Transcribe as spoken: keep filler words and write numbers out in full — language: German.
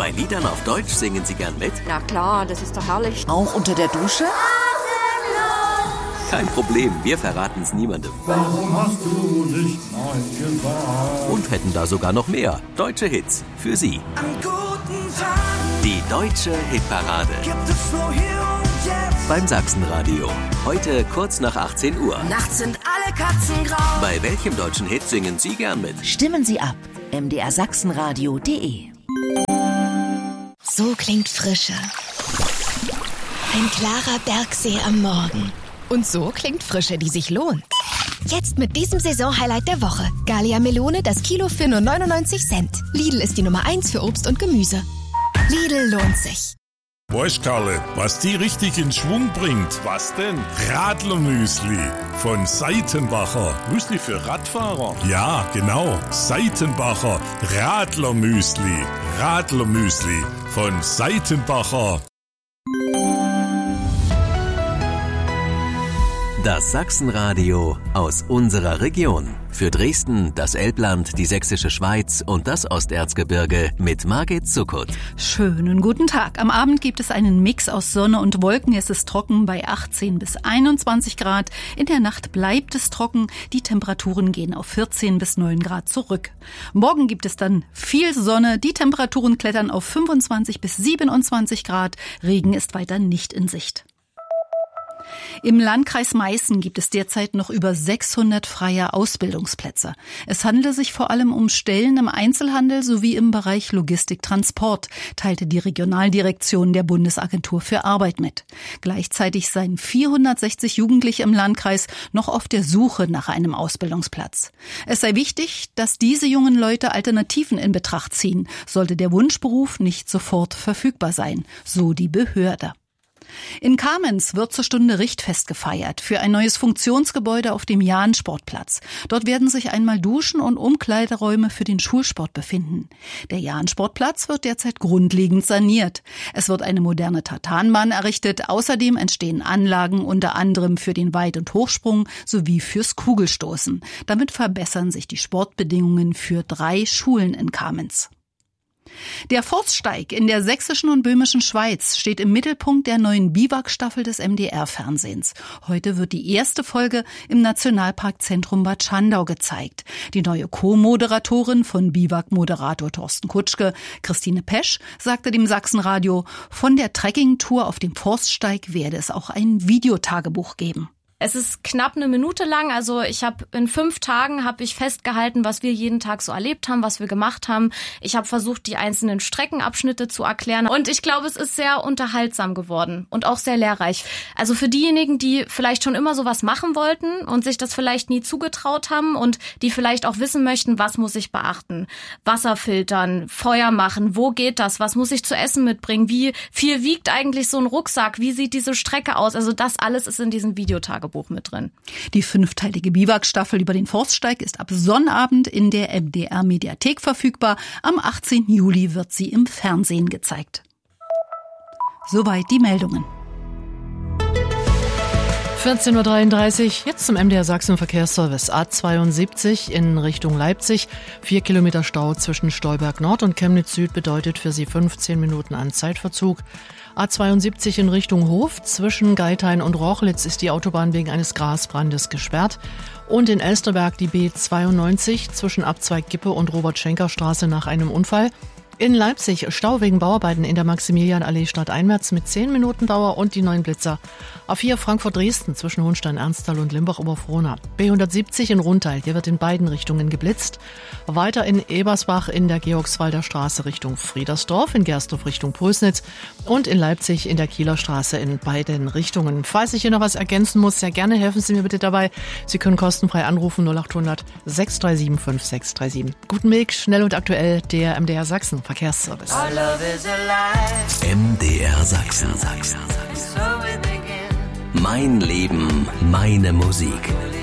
Bei Liedern auf Deutsch singen Sie gern mit? Na klar, das ist doch herrlich. Auch unter der Dusche? Kein Problem, wir verraten es niemandem. Warum hast du nicht Nein gesagt? Und hätten da sogar noch mehr deutsche Hits für Sie. An guten Tagen Die Deutsche Hitparade gibt es nur hier und jetzt. beim Sachsenradio. Heute kurz nach achtzehn Uhr. Nachts sind alle Katzen grau. Bei welchem deutschen Hit singen Sie gern mit? Stimmen Sie ab. m d r sachsenradio punkt d e. So klingt Frische. Ein klarer Bergsee am Morgen. Und so klingt Frische, die sich lohnt. Jetzt mit diesem Saisonhighlight der Woche. Gallia Melone, das Kilo für nur neunundneunzig Cent. Lidl ist die Nummer eins für Obst und Gemüse. Lidl lohnt sich. Weißt, Karle, was die richtig in Schwung bringt? Was denn? Radlermüsli von Seitenbacher. Müsli für Radfahrer? Ja, genau. Seitenbacher Radlermüsli. Radlermüsli von Seitenbacher. Das Sachsenradio aus unserer Region. Für Dresden, das Elbland, die Sächsische Schweiz und das Osterzgebirge mit Margit Zuckert. Schönen guten Tag. Am Abend gibt es einen Mix aus Sonne und Wolken. Es ist trocken bei achtzehn bis einundzwanzig Grad. In der Nacht bleibt es trocken. Die Temperaturen gehen auf vierzehn bis neun Grad zurück. Morgen gibt es dann viel Sonne. Die Temperaturen klettern auf fünfundzwanzig bis siebenundzwanzig Grad. Regen ist weiter nicht in Sicht. Im Landkreis Meißen gibt es derzeit noch über sechshundert freie Ausbildungsplätze. Es handele sich vor allem um Stellen im Einzelhandel sowie im Bereich Logistik-Transport, teilte die Regionaldirektion der Bundesagentur für Arbeit mit. Gleichzeitig seien vierhundertsechzig Jugendliche im Landkreis noch auf der Suche nach einem Ausbildungsplatz. Es sei wichtig, dass diese jungen Leute Alternativen in Betracht ziehen, sollte der Wunschberuf nicht sofort verfügbar sein, so die Behörde. In Kamenz wird zur Stunde Richtfest gefeiert für ein neues Funktionsgebäude auf dem Jahn-Sportplatz. Dort werden sich einmal Duschen und Umkleideräume für den Schulsport befinden. Der Jahn-Sportplatz wird derzeit grundlegend saniert. Es wird eine moderne Tartanbahn errichtet. Außerdem entstehen Anlagen unter anderem für den Weit- und Hochsprung sowie fürs Kugelstoßen. Damit verbessern sich die Sportbedingungen für drei Schulen in Kamenz. Der Forststeig in der sächsischen und böhmischen Schweiz steht im Mittelpunkt der neuen Biwak-Staffel des M D R-Fernsehens. Heute wird die erste Folge im Nationalparkzentrum Bad Schandau gezeigt. Die neue Co-Moderatorin von Biwak-Moderator Thorsten Kutschke, Christine Pesch, sagte dem Sachsenradio, von der Trekkingtour auf dem Forststeig werde es auch ein Videotagebuch geben. Es ist knapp eine Minute lang, also ich habe in fünf Tagen habe ich festgehalten, was wir jeden Tag so erlebt haben, was wir gemacht haben. Ich habe versucht, die einzelnen Streckenabschnitte zu erklären und ich glaube, es ist sehr unterhaltsam geworden und auch sehr lehrreich. Also für diejenigen, die vielleicht schon immer sowas machen wollten und sich das vielleicht nie zugetraut haben und die vielleicht auch wissen möchten, was muss ich beachten? Wasser filtern, Feuer machen, wo geht das? Was muss ich zu essen mitbringen? Wie viel wiegt eigentlich so ein Rucksack? Wie sieht diese Strecke aus? Also das alles ist in diesem Videotagebuch mit drin. Die fünfteilige Biwak-Staffel über den Forststeig ist ab Sonnabend in der M D R-Mediathek verfügbar. Am achtzehnten Juli wird sie im Fernsehen gezeigt. Soweit die Meldungen. vierzehn Uhr dreiunddreißig, jetzt zum M D R Sachsen Verkehrsservice. A zweiundsiebzig in Richtung Leipzig. Vier Kilometer Stau zwischen Stolberg Nord und Chemnitz Süd bedeutet für Sie fünfzehn Minuten an Zeitverzug. A zweiundsiebzig in Richtung Hof. Zwischen Geithain und Rochlitz ist die Autobahn wegen eines Grasbrandes gesperrt. Und in Elsterberg die B zweiundneunzig zwischen Abzweig Gippe und Robert-Schenker-Straße nach einem Unfall. In Leipzig Stau wegen Bauarbeiten in der Maximilianallee stadteinwärts mit zehn Minuten Dauer und die neuen Blitzer. A vier Frankfurt-Dresden zwischen Hohenstein-Ernsthal und Limbach-Oberfrohna. B hundertsiebzig in Rundteil, hier wird in beiden Richtungen geblitzt. Weiter in Ebersbach in der Georgswalder Straße Richtung Friedersdorf, in Gersdorf Richtung Pulsnitz und in Leipzig in der Kieler Straße in beiden Richtungen. Falls ich hier noch was ergänzen muss, sehr gerne, helfen Sie mir bitte dabei. Sie können kostenfrei anrufen null achthundert sechs drei sieben fünf sechs drei sieben. Guten Weg, schnell und aktuell, der M D R Sachsen Verkehrsservice. M D R Sachsen. Mein Leben, meine Musik.